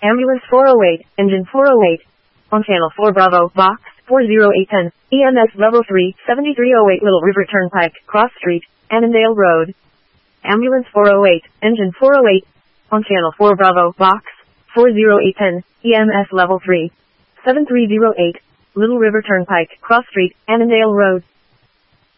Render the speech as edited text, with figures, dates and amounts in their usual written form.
Ambulance 408, Engine 408. On Channel 4 Bravo, Box 40810, EMS Level 3, 7308 Little River Turnpike, Cross Street, Annandale Road. Ambulance 408, Engine 408. On Channel 4 Bravo, Box 40810, EMS Level 3, 7308, Little River Turnpike, Cross Street, Annandale Road.